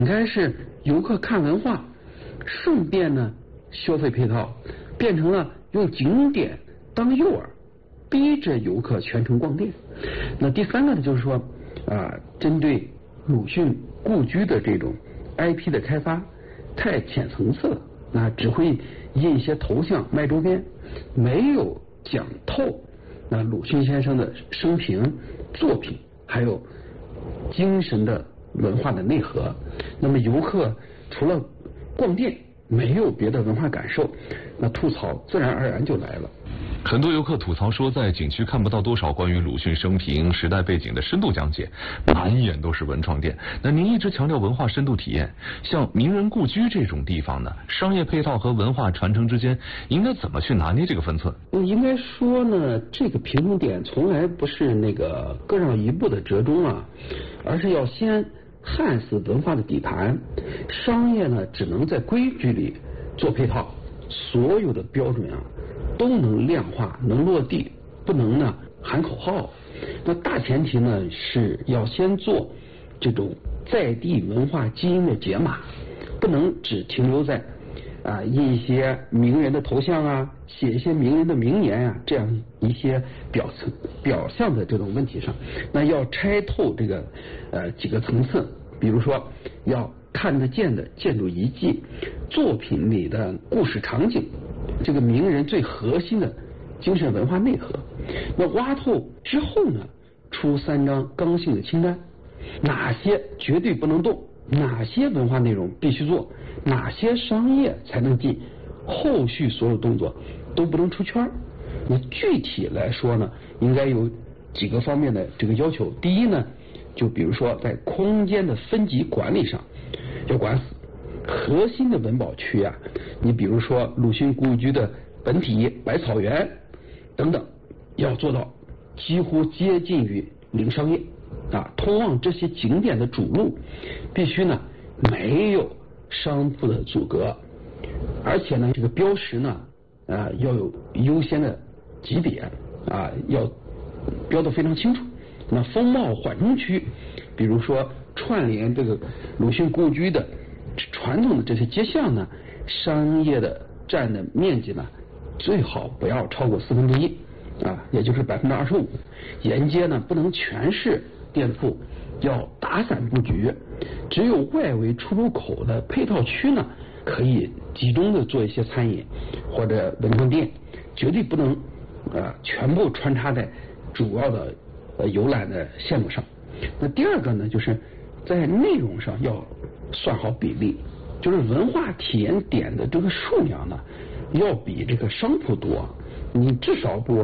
应该是游客看文化，顺便呢消费配套，变成了用景点当诱饵，逼着游客全程逛店。那第三个呢，就是说针对鲁迅故居的这种 IP 的开发太浅层次了，那只会印一些头像卖周边，没有讲透那鲁迅先生的生平、作品还有精神的文化的内核。那么游客除了逛店没有别的文化感受，那吐槽自然而然就来了。 很多游客吐槽说，在景区看不到多少关于鲁迅生平、时代背景的深度讲解，满眼都是文创店。那您一直强调文化深度体验，像名人故居这种地方呢，商业配套和文化传承之间应该怎么去拿捏这个分寸？ 应该说呢，这个平衡点从来不是那个各让一步的折中啊，而是要先焊死文化的底盘，商业呢只能在规矩里做配套，所有的标准啊都能量化，能落地，不能呢喊口号。那大前提呢是要先做这种在地文化基因的解码，不能只停留在印一些名人的头像啊，写一些名人的名言啊，这样一些表象的这种问题上。那要拆透这个几个层次，比如说要看得见的建筑遗迹，作品里的故事场景，这个名人最核心的精神文化内核。那挖透之后呢，出3张刚性的清单，哪些绝对不能动，哪些文化内容必须做，哪些商业才能进，后续所有动作都不能出圈。那具体来说呢，应该有几个方面的这个要求。第一呢，就比如说在空间的分级管理上要管死，核心的文保区啊，你比如说鲁迅故居的本体、百草园等等，要做到几乎接近于零商业啊。通往这些景点的主路必须呢没有商铺的阻隔，而且呢这个标识呢要有优先的级别要标得非常清楚。那风貌缓冲区，比如说串联这个鲁迅故居的传统的这些街巷呢，商业的占的面积呢最好不要超过1/4也就是25%。沿街呢不能全是店铺，要打散布局，只有外围出入口的配套区呢可以集中的做一些餐饮或者文创店，绝对不能全部穿插在主要的游览的线路上。那第二个呢，就是在内容上要算好比例，就是文化体验点的这个数量呢要比这个商铺多，你至少不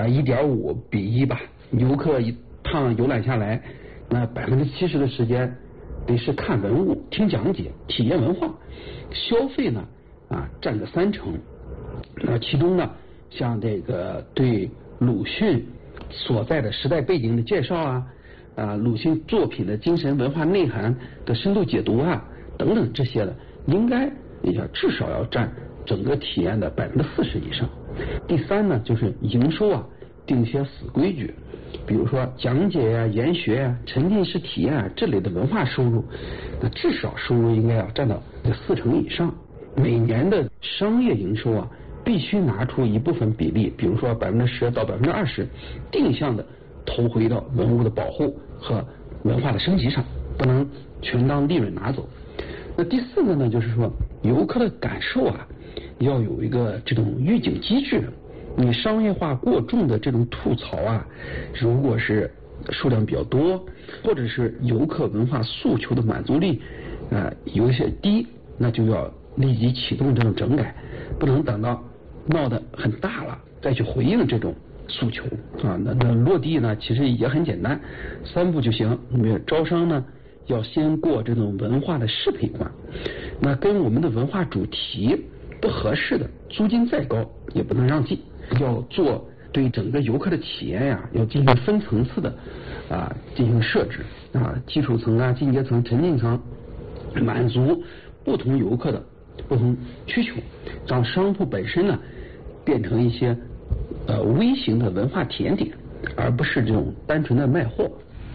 1.5比1吧。游客一趟游览下来，那70%的时间得是看文物、听讲解、体验文化，消费呢占个30%。那其中呢，像这个对鲁迅所在的时代背景的介绍鲁迅作品的精神文化内涵的深度解读等等这些的，应该至少要占整个体验的40%以上。第三呢，就是营收定一些死规矩，比如说讲解研学沉浸式体验这类的文化收入，那至少收入应该要占到40%以上。每年的商业营收必须拿出一部分比例，比如说10%到20%，定向的投回到文物的保护和文化的升级上，不能全当利润拿走。那第四个呢，就是说游客的感受要有一个这种预警机制。你商业化过重的这种吐槽如果是数量比较多，或者是游客文化诉求的满足力有一些低，那就要立即启动这种整改，不能等到闹得很大了再去回应这种诉求那落地呢其实也很简单，3步就行。招商呢要先过这种文化的适配关，那跟我们的文化主题不合适的，租金再高也不能让进。要做对整个游客的体验要进行分层次的进行设置基础层进阶层、沉浸层，满足不同游客的不同需求，让商铺本身呢变成一些微型的文化体验点，而不是这种单纯的卖货。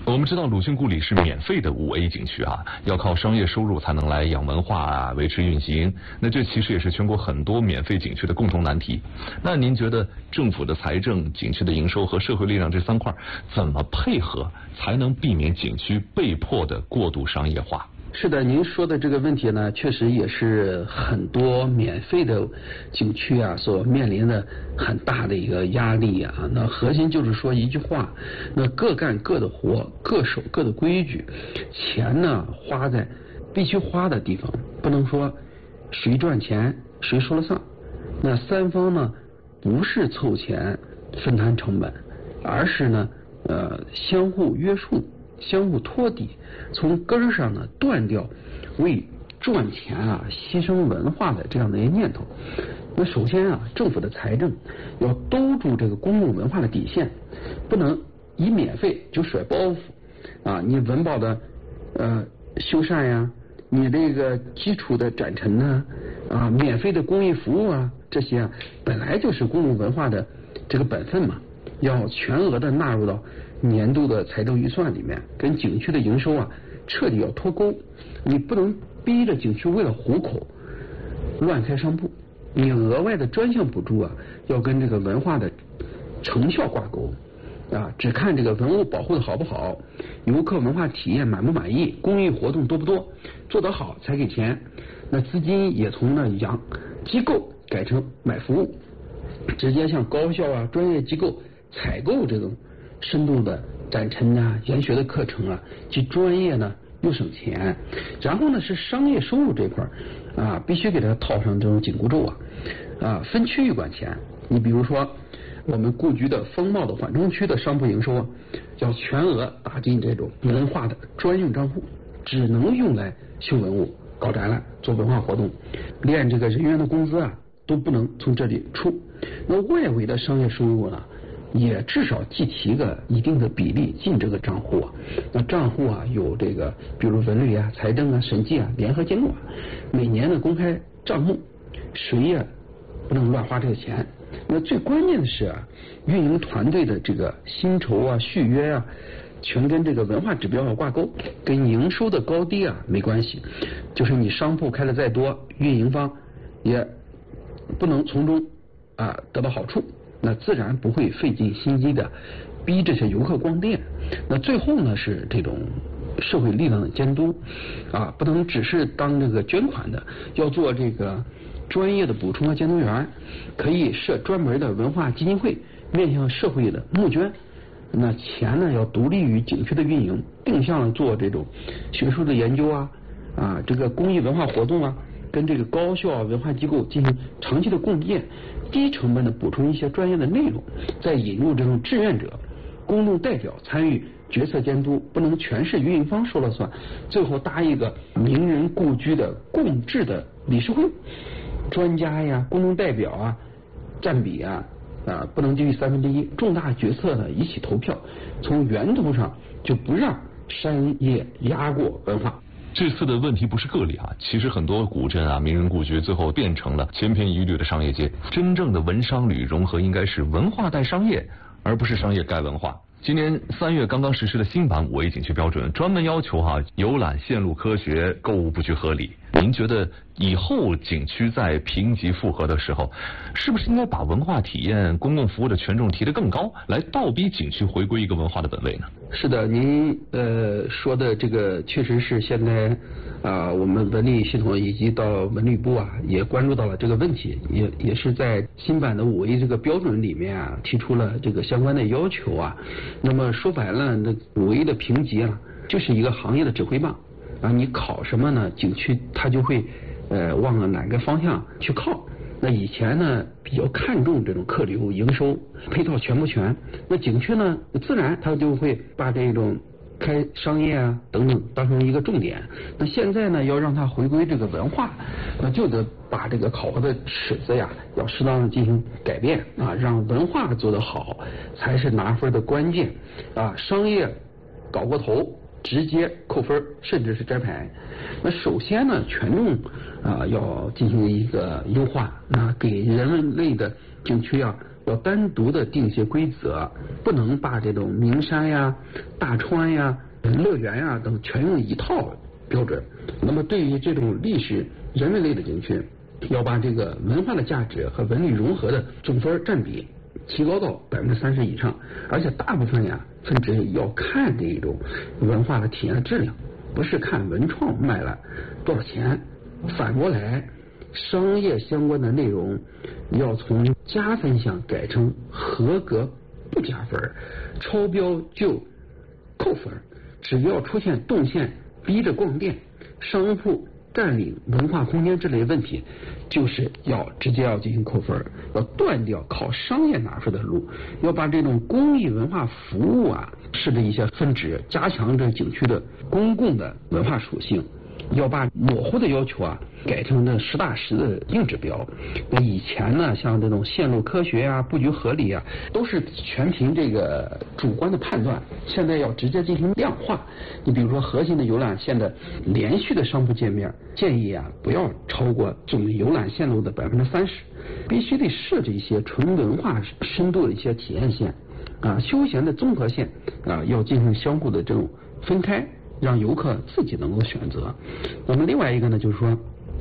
我们知道鲁迅故里是免费的5A 景区啊，要靠商业收入才能来养文化啊，维持运行。那这其实也是全国很多免费景区的共同难题。那您觉得政府的财政、景区的营收和社会力量这3块怎么配合，才能避免景区被迫的过度商业化？ 是的，您说的这个问题呢，确实也是很多免费的景区啊所面临的很大的一个压力啊。那核心就是说一句话，那各干各的活，各守各的规矩，钱呢花在必须花的地方，不能说谁赚钱谁说了算。那3方呢不是凑钱分摊成本，而是呢相互约束，相互托底，从根儿上呢断掉为赚钱啊牺牲文化的这样的一个念头。那首先啊，政府的财政要兜住这个公共文化的底线，不能以免费就甩包袱啊！你文保的修缮呀，你这个基础的展陈呢啊，免费的公益服务啊，这些啊本来就是公共文化的这个本分嘛，要全额的纳入到年度的财政预算里面，跟景区的营收啊彻底要脱钩。你不能逼着景区为了糊口乱开商铺，你额外的专项补助啊要跟这个文化的成效挂钩啊，只看这个文物保护的好不好，游客文化体验满不满意，公益活动多不多，做得好才给钱。那资金也从那养机构改成买服务，直接向高校啊专业机构采购这种深度的展陈啊、研学的课程啊，既专业呢又省钱。然后呢是商业收入这块啊，必须给它套上这种紧箍咒啊，分区域管钱。你比如说我们故居的风貌的缓冲区的商铺营收啊，要全额打进这种文化的专用账户，只能用来修文物、搞展览、做文化活动，连这个人员的工资啊都不能从这里出。那外围的商业收入呢，也至少计提个一定的比例进这个账户啊。那账户啊有这个比如文旅啊、财政啊、审计啊联合监管，每年的公开账目，谁也不能乱花这个钱。那最关键的是啊，运营团队的这个薪酬啊、续约啊，全跟这个文化指标要挂钩，跟营收的高低啊没关系。就是你商铺开的再多，运营方也不能从中啊得到好处，那自然不会费尽心机的逼这些游客逛店。那最后呢是这种社会力量的监督啊，不能只是当这个捐款的，要做这个专业的补充和监督员，可以设专门的文化基金会，面向社会的募捐。那钱呢要独立于景区的运营，定向的做这种学术的研究啊，这个公益文化活动啊，跟这个高校啊、文化机构进行长期的共建，低成本的补充一些专业的内容，再引入这种志愿者、公众代表参与决策监督，不能全是运营方说了算。最后搭一个名人故居的共治的理事会，专家呀、公众代表啊占比啊不能低于1/3，重大决策呢一起投票，从源头上就不让商业压过文化。 这次的问题不是个例啊，其实很多古镇啊、名人故居最后变成了千篇一律的商业街。真正的文商旅融合应该是文化带商业，而不是商业盖文化。今年3月刚刚实施的新版5A 景区标准，专门要求游览线路科学，购物不拘合理。您觉得以后景区在评级复核的时候，是不是应该把文化体验、公共服务的权重提得更高，来倒逼景区回归一个文化的本位呢？ 是的，您说的这个确实是现在我们文旅系统以及到文旅部也关注到了这个问题，也是在新版的5A 这个标准里面提出了这个相关的要求那么说白了，那5A 的评级就是一个行业的指挥棒你考什么呢？景区它就会往了哪个方向去靠。那以前呢比较看重这种客流、营收、配套全不全，那景区呢自然它就会把这种开商业等等当成一个重点。那现在呢要让它回归这个文化，那就得把这个考核的尺子要适当的进行改变让文化做得好才是拿分的关键商业搞过头直接扣分，甚至是摘牌。那首先呢，权重要进行一个优化，给人类的景区要要单独的定一些规则，不能把这种名山呀、大川呀、乐园呀等全用一套标准。那么对于这种历史人文类的景区，要把这个文化的价值和文旅融合的总分占比提高到30%以上，而且大部分呀分值要看这种文化的体验的质量，不是看文创卖了多少钱。反过来，商业相关的内容要从加分项改成合格不加分，超标就扣分。只要出现动线逼着逛店、商铺占领文化空间之类问题，就是要直接进行扣分，要断掉靠商业拿出的路，要把这种公益文化服务设置一些分值，加强这景区的公共的文化属性。要把模糊的要求改成这实打实的硬指标。那以前呢，像这种线路科学布局合理都是全凭这个主观的判断，现在要直接进行量化。你比如说核心的游览线的连续的商铺界面，建议不要超过总游览线路的30%，必须得设置一些纯文化深度的一些体验线休闲的综合线要进行相互的这种分开，让游客自己能够选择。那么另外一个呢，就是说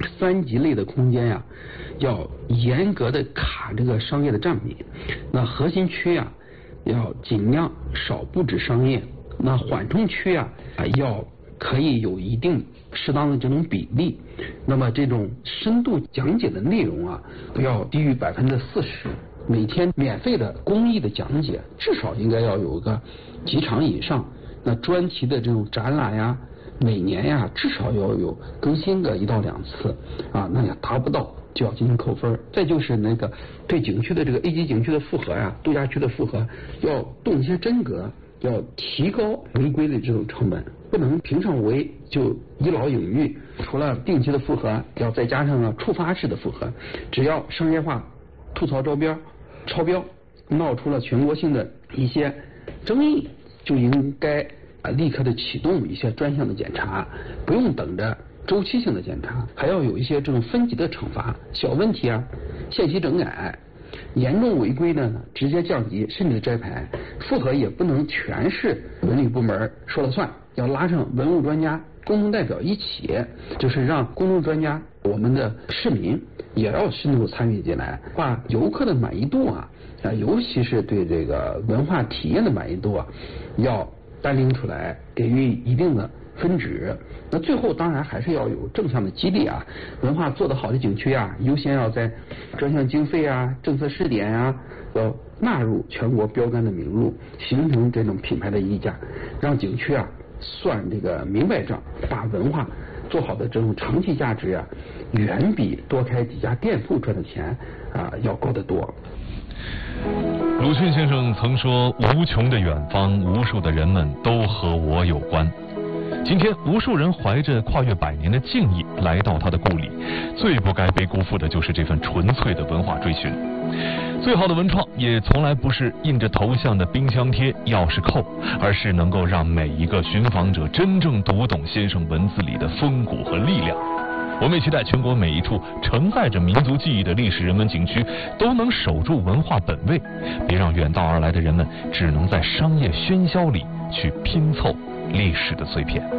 3级类的空间要严格的卡这个商业的占比。那核心区要尽量少布置商业，那缓冲区要可以有一定适当的这种比例。那么这种深度讲解的内容不要低于40%。每天免费的公益的讲解至少应该要有个几场以上。那专题的这种展览每年至少要有更新个1到2次那也达不到就要进行扣分。再就是那个对景区的这个 A 级景区的复核度假区的复核要动一些真格，要提高违规的这种成本，不能评上违就一劳永逸。除了定期的复核，要再加上触发式的复核，只要商业化吐槽招标超标，闹出了全国性的一些争议，就应该立刻的启动一些专项的检查，不用等着周期性的检查，还要有一些这种分级的惩罚。小问题限期整改，严重违规呢直接降级甚至摘牌。复核也不能全是文旅部门说了算，要拉上文物专家、公众代表一起，就是让公众专家、我们的市民也要深度参与进来，把游客的满意度尤其是对这个文化体验的满意度要单拎出来，给予一定的分值。那最后当然还是要有正向的激励文化做得好的景区优先要在专项经费政策试点要纳入全国标杆的名录，形成这种品牌的溢价，让景区算这个明白账，把文化做好的这种长期价值远比多开几家店铺赚的钱要高得多。 鲁迅先生曾说，无穷的远方，无数的人们都和我有关。今天无数人怀着跨越100年的敬意来到他的故里，最不该被辜负的就是这份纯粹的文化追寻。最好的文创也从来不是印着头像的冰箱贴、钥匙扣，而是能够让每一个寻访者真正读懂先生文字里的风骨和力量。我们也期待全国每一处承载着民族记忆的历史人文景区都能守住文化本位，别让远道而来的人们只能在商业喧嚣里去拼凑历史的碎片。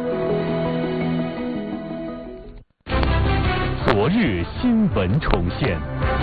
昨日新闻重现。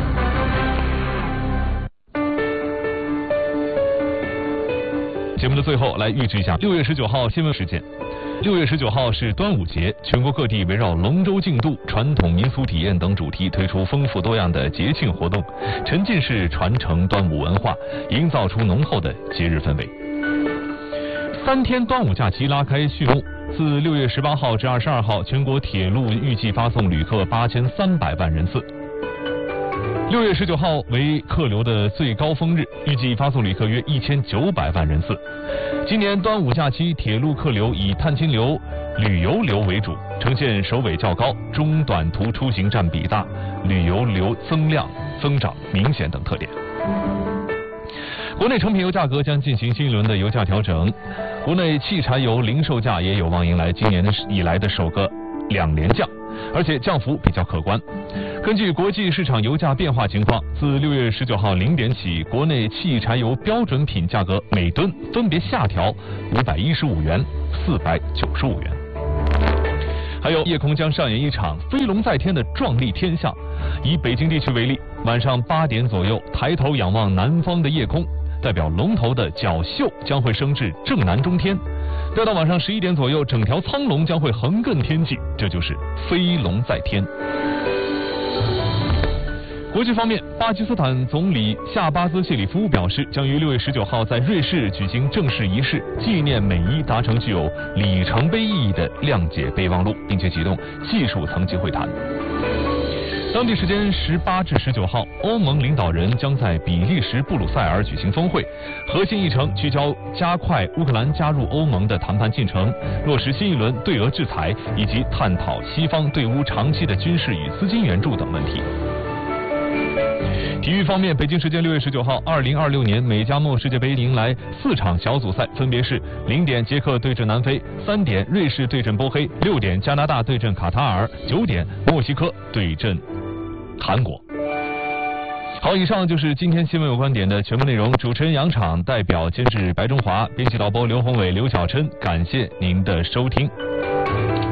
节目的最后来预知一下6月19号新闻事件。6月19号是端午节，全国各地围绕龙舟竞渡、传统民俗体验等主题推出丰富多样的节庆活动，沉浸式传承端午文化，营造出浓厚的节日氛围。3天端午假期拉开序幕，自6月18号至22号，全国铁路预计发送旅客8300万人次。6月19号为客流的最高峰日，预计发送旅客约1900万人次。今年端午假期铁路客流以探亲流、旅游流为主，呈现首尾较高、中短途出行占比大、旅游流增长明显等特点。国内成品油价格将进行新一轮的油价调整，国内汽柴油零售价也有望迎来今年以来的首个2连降，而且降幅比较可观。 根据国际市场油价变化情况，自6月19号0点起，国内汽柴油标准品价格每吨分别下调515元、495元。还有，夜空将上演一场飞龙在天的壮丽天象。以北京地区为例，晚上8点左右，抬头仰望南方的夜空，代表龙头的角宿将会升至正南中天。要到晚上11点左右，整条苍龙将会横亘天际，这就是飞龙在天。国际方面，巴基斯坦总理夏巴兹谢里夫表示，将于6月19号在瑞士举行正式仪式，纪念美伊达成具有里程碑意义的谅解备忘录，并且启动技术层级会谈。当地时间18至19号，欧盟领导人将在比利时布鲁塞尔举行峰会，核心议程聚焦加快乌克兰加入欧盟的谈判进程，落实新一轮对俄制裁，以及探讨西方对乌长期的军事与资金援助等问题。体育方面，北京时间6月19号，2026年美加墨世界杯迎来4场小组赛，分别是0点捷克对阵南非，3点瑞士对阵波黑，6点加拿大对阵卡塔尔，9点墨西哥对阵韩国。好，以上就是今天新闻有观点的全部内容。主持人杨昶，代表监制白中华，编辑导播刘宏伟、刘小琛，感谢您的收听。